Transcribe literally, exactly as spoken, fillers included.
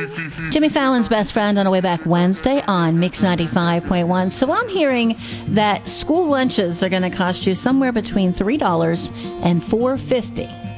Jimmy Fallon's best friend on a way back Wednesday on Mix ninety-five point one. So I'm hearing that school lunches are going to cost you somewhere between three dollars and four dollars and fifty cents.